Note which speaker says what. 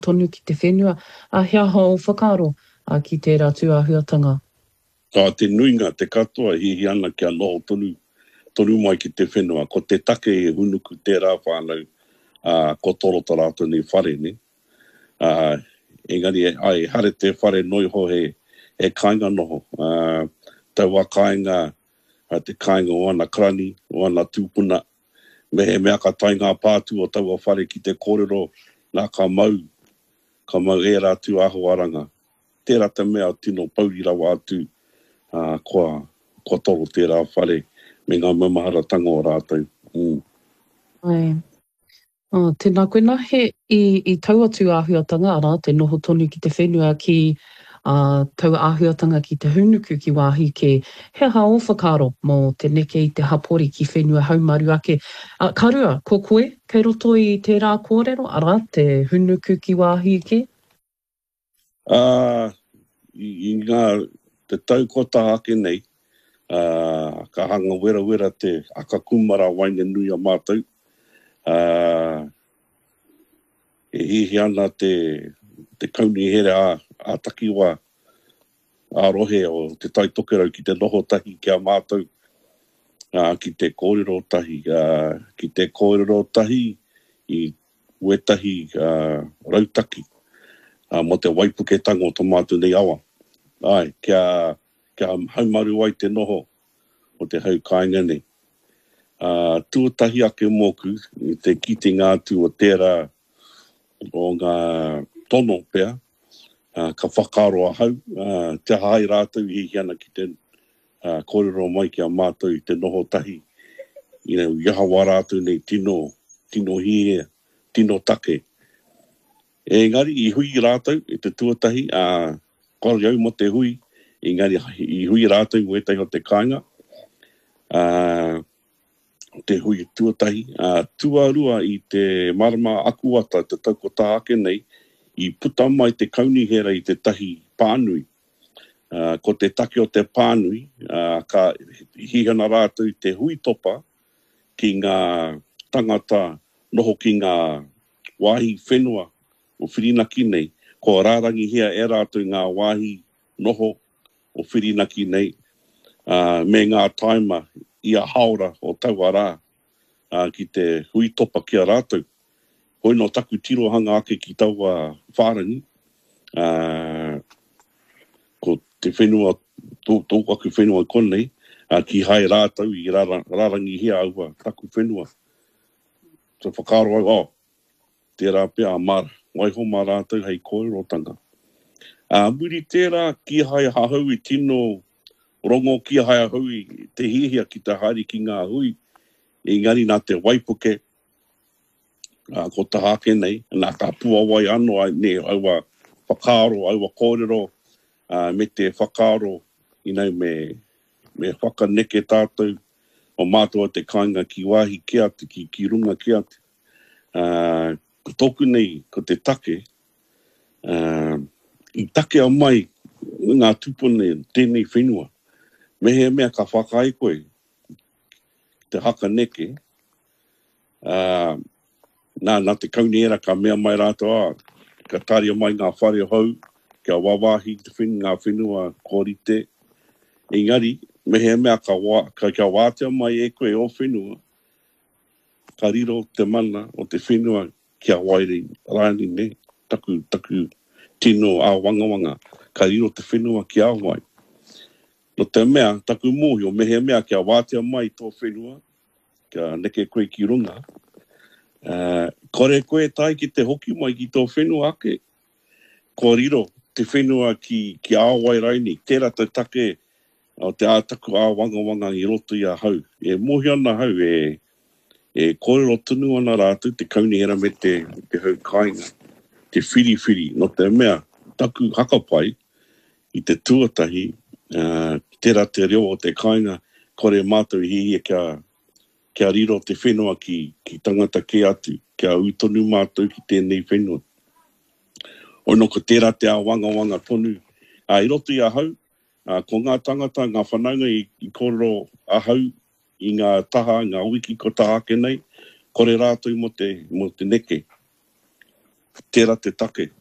Speaker 1: tonu ki te whenua, a hea hao whakaro ki tērā tūāhuatanga.
Speaker 2: Te nuinga, te katoa, hihi ana kia noho tonu mai ki te whenua. Ko te take e hunuku tērā whānau, ko torota rātou ni whare, ne? Engari, ai, hare te whare noiho he kāinga noho. Taua kāinga, te kāinga o ana krani, o ana tūpuna, me he mea ka tai ngā pātu o taua whare ki te kōrero, nā ka mau e rā tū aho aranga. Tērā te mea tino pauri rawa atu, ko toro tērā whare, me ngā mamaharatanga o rātou.
Speaker 1: Ai. Tēnā koe he i taua tū āhuatanga ara, te noho tonu ki te whenua ki taua āhuatanga ki te hunuku ki wāhi ke he hao whakaro mō te neke i te hapori ki whenua haumaru ake. Karua, ko koe, kei roto i tērā kōrero ara, te hunuku ki wāhi ke?
Speaker 2: I ngā te taukota ake nei, ka hanga wera te aka kumara waine nui a mātou. E hihi ana te kauni here a takiwa a rohe o te taitokerau ki te noho tahi ki a mātou, ki te kōrero tahi, ki te kōrero tahi i uetahi rautaki, mo te waipuketango o tō mātou nei awa. Ai, kia haumaru ai te noho o te hau kāinga nei. Tuatahi ake moku, i te kiti ngātu o tērā o ngā tono pēr, ka whakaro a hau, te hai rātou i hiana ki te kōrero mai ki a mātou i te noho tahi. Iahawa rātou nei tino hie, tino take. Engari, i hui rātou, i te tuatahi, kore au mo te hui, engari, i hui rātou uetahi o te kāinga. Te hui tuatahi, tuarua i te marama akuata, te taukota ake nei, i puta mai te kaunihera i te tahi pānui. Ko te take o te pānui, ka hihana rātou i te hui topa ki ngā tangata noho ki ngā wāhi whenua o Whirinaki nei, ko rārangi hea e rātou ngā wāhi noho o Whirinaki nei, me ngā taima ia haora o taua rā ki te hui topa ki a rātou. Hoi no taku tirohanga ake ki taua whārangi. Ko te whenua, tōku aku whenua konei, ki hai rātou i rārangi hea aua taku whenua. So whakaro au, tērā pia mara, waiho mā rātou hei kōrerotanga. Muri tērā ki hai hahau i tino rongo ki hai hahau i te hihia ki te hari ki ngā hui, engari nā te waipuke, ko te hake nei, nā ka pua wai anō nei aua whakaro, aua kōrero, me te whakaro i nei me whakaneke tātou o mātua te kāinga ki wāhi ki atu, ki runga ki atu. Ko tōku nei, ko te take, i take a mai ngā tupune tēnei whenua. Me he mea ka whakai koe, te haka neke, nā te kauniera ka mea mai rātou ka tāria mai ngā whare hau, kia wawahi te ngā whenua kōrite. Engari, me he mea kia wātea mai e koe o whenua, ka riro te mana o te whenua kia wairi rāni ne, taku tino a wangawanga, ka riro te whenua ki a wai. No te mea, taku mōhi o me he mea kia wātea mai tō whenua, kia neke koe ki runga, kore koe tai ki te hoki mai ki tō whenua ake, ko riro te whenua ki āwai raini, tērā te take o te ātaku a wangawanga i roto i a hau. E mohi ana hau, e kōrero tunu ana rātou, te kaunihera me te hau kāinga, te whiri, no te mea, taku hakapai, i te tuatahi, tērā te reo o te kāinga, kore mātou hihia kia riro te whenua ki tangata ke atu, kia utonu mātou ki tēnei whenua. O no ko tērā te wangawanga tonu. I roto i a hau, ko ngā tangata, ngā whanaunga i kōrero a hau, i ngā taha, ngā wiki ko taha ake nei, kore rātou mo te neke. tērā te take.